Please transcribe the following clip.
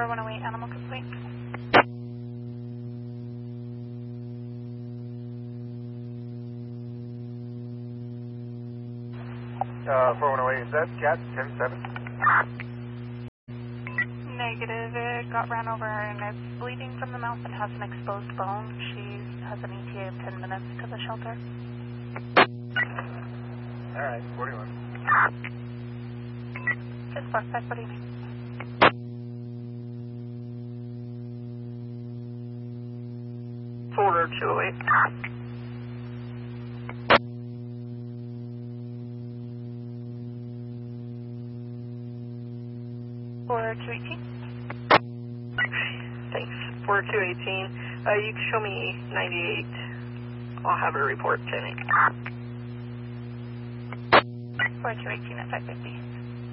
4108, animal complete. 4108, is that cat 10-7? Negative, it got ran over and it's bleeding from the mouth and has an exposed bone. She has an ETA of 10 minutes to the shelter. Alright, 41. Just suspect, what do you mean? Forward 208. Or 218? Thanks. 4218. You can show me 98. I'll have her report 10-8. 4218 at 550.